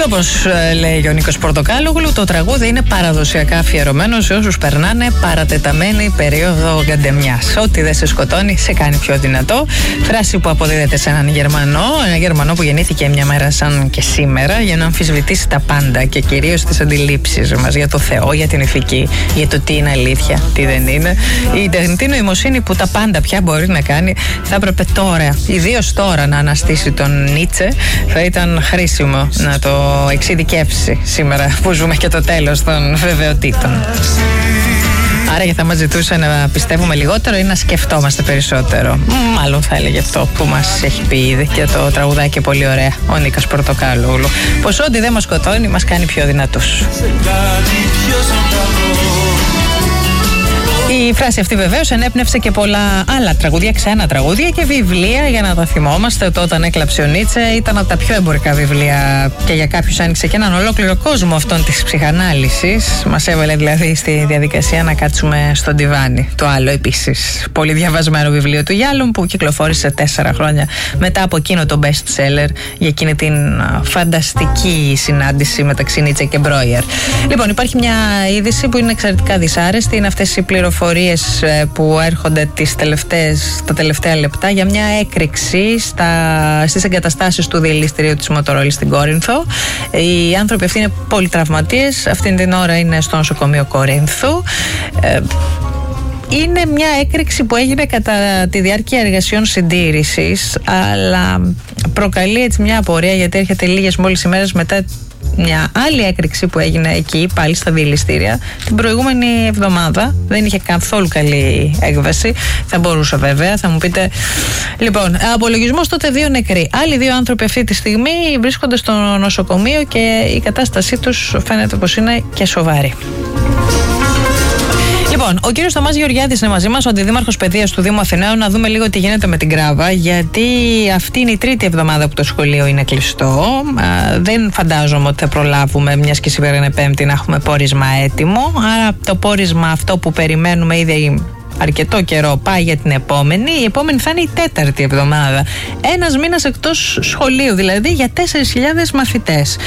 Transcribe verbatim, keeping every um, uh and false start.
Και όπως λέει ο Νίκος Πορτοκάλογλου, το τραγούδι είναι παραδοσιακά αφιερωμένο σε όσους περνάνε παρατεταμένη περίοδο γκαντεμιάς. Ό,τι δεν σε σκοτώνει, σε κάνει πιο δυνατό. Φράση που αποδίδεται σε έναν Γερμανό, ένα Γερμανό που γεννήθηκε μια μέρα σαν και σήμερα, για να αμφισβητήσει τα πάντα και κυρίως τις αντιλήψεις μας για το Θεό, για την ηθική, για το τι είναι αλήθεια, τι δεν είναι. Η τεχνητή νοημοσύνη που τα πάντα πια μπορεί να κάνει, θα έπρεπε τώρα, ιδίως τώρα, να αναστήσει τον Νίτσε. Θα ήταν χρήσιμο να το εξειδικεύσει σήμερα που ζούμε και το τέλος των βεβαιοτήτων. Άρα και θα μας ζητούσε να πιστεύουμε λιγότερο ή να σκεφτόμαστε περισσότερο. Μάλλον θα έλεγε αυτό που μας έχει πει ήδη και το τραγουδάκι πολύ ωραία ο Νίκος Πορτοκάλογλου. Πως ό,τι δεν μας σκοτώνει μας κάνει πιο δυνατούς. Η φράση αυτή βεβαίως ενέπνευσε και πολλά άλλα τραγούδια, ξένα τραγούδια και βιβλία για να τα θυμόμαστε. Το Όταν έκλαψε ο Νίτσε ήταν από τα πιο εμπορικά βιβλία και για κάποιους άνοιξε και έναν ολόκληρο κόσμο αυτόν της ψυχανάλυσης. Μας έβαλε δηλαδή στη διαδικασία να κάτσουμε στον τιβάνι. Το άλλο επίσης πολύ διαβασμένο βιβλίο του Γιάλλον που κυκλοφόρησε τέσσερα χρόνια μετά από εκείνο το best seller για εκείνη την φανταστική συνάντηση μεταξύ Νίτσε και Μπρόιερ. Λοιπόν, υπάρχει μια είδηση που είναι εξαιρετικά δυσάρεστη. Είναι αυτές οι πληροφορίες που έρχονται τις τελευταίες, τα τελευταία λεπτά για μια έκρηξη στα, στις εγκαταστάσεις του διελιστηρίου της Motorola στην Κόρινθο. Οι άνθρωποι αυτοί είναι πολυτραυματίες. Αυτήν την ώρα είναι στο νοσοκομείο Κορίνθου. Ε, Είναι μια έκρηξη που έγινε κατά τη διάρκεια εργασιών συντήρησης, αλλά προκαλεί έτσι μια απορία, γιατί έρχεται λίγες μόλις ημέρες μετά μια άλλη έκρηξη που έγινε εκεί πάλι στα διελιστήρια την προηγούμενη εβδομάδα. Δεν είχε καθόλου καλή έκβαση. Θα μπορούσε βέβαια, θα μου πείτε. Λοιπόν, απολογισμός τότε δύο νεκροί. Άλλοι δύο άνθρωποι αυτή τη στιγμή βρίσκονται στο νοσοκομείο και η κατάστασή τους φαίνεται πως είναι και σοβαρή. Λοιπόν, ο κύριος Θωμάς Γεωργιάδης είναι μαζί μας, ο αντιδήμαρχος παιδείας του Δήμου Αθηναίων, να δούμε λίγο τι γίνεται με την Κράβα, γιατί αυτή είναι η τρίτη εβδομάδα που το σχολείο είναι κλειστό. Α, δεν φαντάζομαι ότι θα προλάβουμε, μιας και σήμερα είναι Πέμπτη, να έχουμε πόρισμα έτοιμο. Άρα το πόρισμα αυτό που περιμένουμε ήδη αρκετό καιρό πάει για την επόμενη. Η επόμενη θα είναι η τέταρτη εβδομάδα. Ένας μήνας εκτός σχολείου, δηλαδή για τέσσερις χιλιάδες μαθητές.